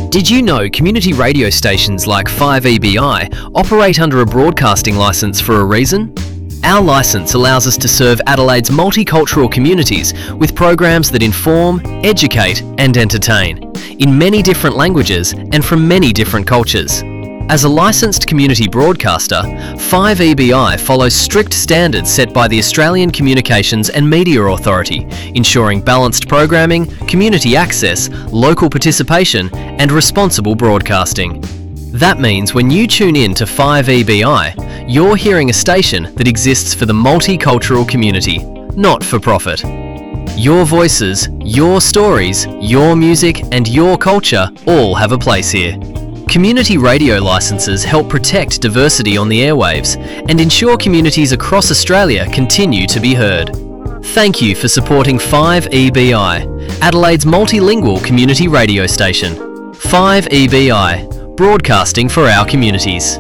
Did you know community radio stations like 5EBI operate under a broadcasting licence for a reason? Our licence allows us to serve Adelaide's multicultural communities with programs that inform, educate and entertain, in many different languages and from many different cultures. As a licensed community broadcaster, 5EBI follows strict standards set by the Australian Communications and Media Authority, ensuring balanced programming, community access, local participation and responsible broadcasting. That means when you tune in to 5EBI, you're hearing a station that exists for the multicultural community, not for profit. Your voices, your stories, your music and your culture all have a place here. Community radio licences help protect diversity on the airwaves and ensure communities across Australia continue to be heard. Thank you for supporting 5EBI, Adelaide's multilingual community radio station. 5EBI, broadcasting for our communities.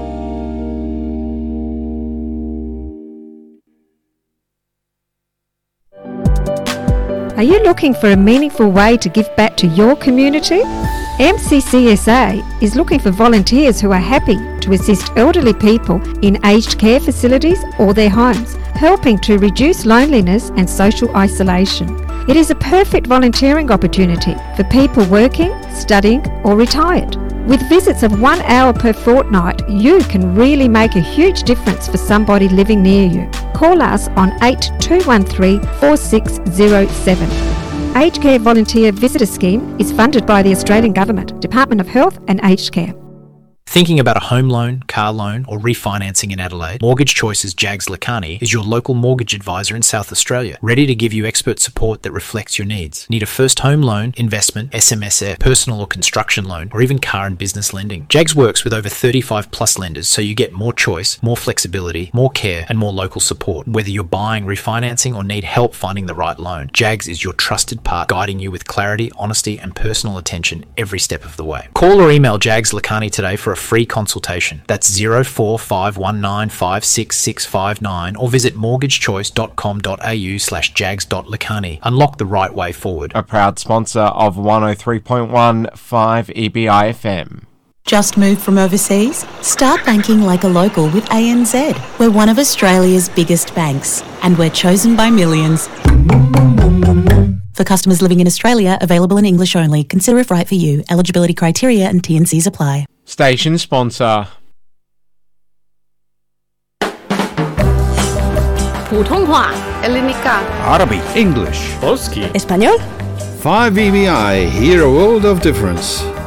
Are you looking for a meaningful way to give back to your community? MCCSA is looking for volunteers who are happy to assist elderly people in aged care facilities or their homes, helping to reduce loneliness and social isolation. It is a perfect volunteering opportunity for people working, studying or retired. With visits of 1 hour per fortnight, you can really make a huge difference for somebody living near you. Call us on 8213 4607. Aged Care Volunteer Visitor Scheme is funded by the Australian Government, Department of Health and Aged Care. Thinking about a home loan, car loan or refinancing in Adelaide? Mortgage Choice's Jags Lakani is your local mortgage advisor in South Australia, ready to give you expert support that reflects your needs. Need a first home loan, investment, SMSF, personal or construction loan, or even car and business lending? Jags works with over 35 plus lenders, so you get more choice, more flexibility, more care and more local support. Whether you're buying, refinancing or need help finding the right loan, Jags is your trusted part, guiding you with clarity, honesty and personal attention every step of the way. Call or email Jags Lakani today for a free consultation. That's 0451956659 or visit mortgagechoice.com.au/jags.lakani. Unlock the right way forward. A proud sponsor of 103.1 5EBI FM. Just moved from overseas? Start banking like a local with ANZ. We're one of Australia's biggest banks and we're chosen by millions. For customers living in Australia, available in English only. Consider if right for you. Eligibility criteria and T&Cs apply. Station sponsor. 普通话 Ellenica Arabic English Polski Español 5EBI, hear a world of difference.